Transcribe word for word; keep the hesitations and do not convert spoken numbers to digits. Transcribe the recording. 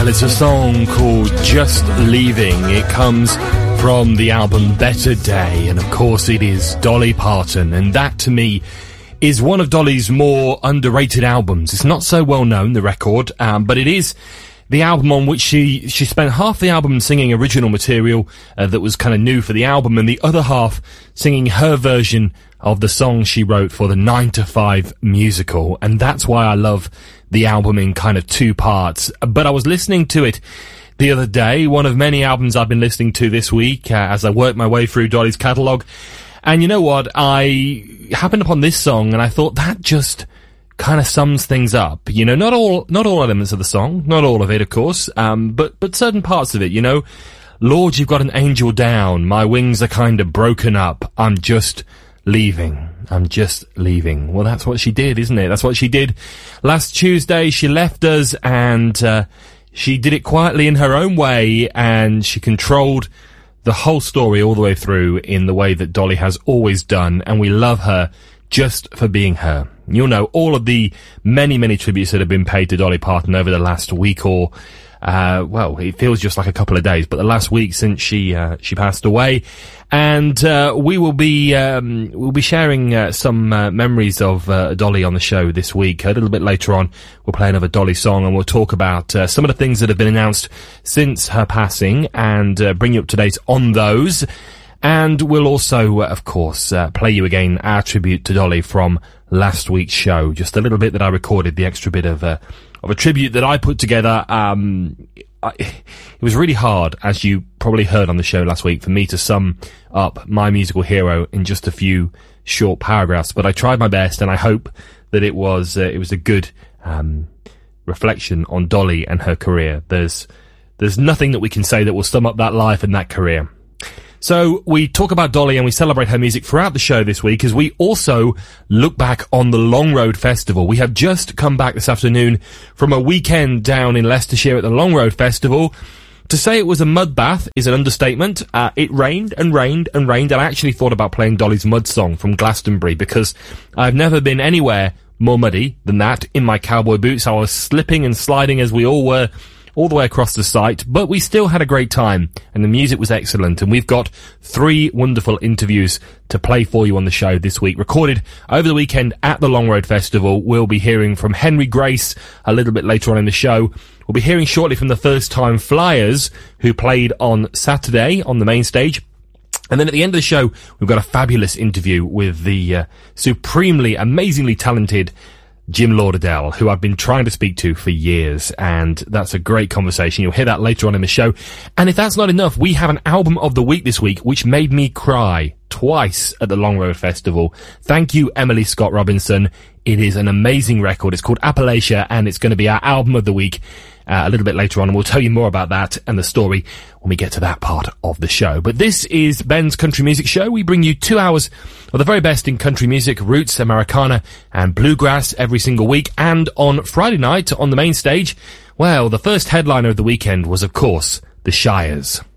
it's a song called Just Leaving. It comes from the album Better Day, and of course it is Dolly Parton, and that to me is one of Dolly's more underrated albums. It's not so well known, the record, um, but it is the album on which she she spent half the album singing original material uh, that was kind of new for the album, and the other half singing her version of the song she wrote for the nine to five musical, and that's why I love the album in kind of two parts. But I was listening to it the other day, one of many albums I've been listening to this week uh, as I work my way through Dolly's catalogue, and you know what, I happened upon this song and I thought that just kind of sums things up. You know, not all not all elements of the song, not all of it, of course, um, but but certain parts of it, you know. Lord, you've got an angel down, my wings are kind of broken up, I'm just leaving. I'm just leaving. Well, that's what she did, isn't it? That's what she did last Tuesday. She left us, and uh, she did it quietly in her own way, and she controlled the whole story all the way through in the way that Dolly has always done, and we love her just for being her. You'll know all of the many, many tributes that have been paid to Dolly Parton over the last week or Uh, well, it feels just like a couple of days, but the last week since she, uh, she passed away. And, uh, we will be, um, we'll be sharing, uh, some, uh, memories of, uh, Dolly on the show this week. A little bit later on, we'll play another Dolly song and we'll talk about, uh, some of the things that have been announced since her passing and, uh, bring you up to date on those. And we'll also, uh, of course, uh, play you again our tribute to Dolly from last week's show. Just a little bit that I recorded, the extra bit of, uh, of a tribute that I put together. Um, I, it was really hard, as you probably heard on the show last week, for me to sum up my musical hero in just a few short paragraphs. But I tried my best, and I hope that it was uh, it was a good um, reflection on Dolly and her career. There's there's nothing that we can say that will sum up that life and that career. So we talk about Dolly and we celebrate her music throughout the show this week, as we also look back on the Long Road Festival. We have just come back this afternoon from a weekend down in Leicestershire at the Long Road Festival. To say it was a mud bath is an understatement. Uh, it rained and rained and rained, and I actually thought about playing Dolly's Mud Song from Glastonbury, because I've never been anywhere more muddy than that in my cowboy boots. I was slipping and sliding, as we all were, all the way across the site, but we still had a great time, and the music was excellent, and we've got three wonderful interviews to play for you on the show this week, recorded over the weekend at the Long Road Festival. We'll be hearing from Henry Grace a little bit later on in the show. We'll be hearing shortly from the First Time Flyers, who played on Saturday on the main stage. And then at the end of the show, we've got a fabulous interview with the uh, supremely, amazingly talented Jim Lauderdale, who I've been trying to speak to for years, and that's a great conversation. You'll hear that later on in the show. And if that's not enough, we have an album of the week this week, which made me cry twice at the Long Road Festival. Thank you, Emily Scott Robinson. It is an amazing record. It's called Appalachia, and it's going to be our album of the week uh, a little bit later on, and we'll tell you more about that and the story when we get to that part of the show. But this is Ben's Country Music Show. We bring you two hours of the very best in country music, roots, Americana, and bluegrass every single week. And on Friday night on the main stage, well, the first headliner of the weekend was, of course, the Shires.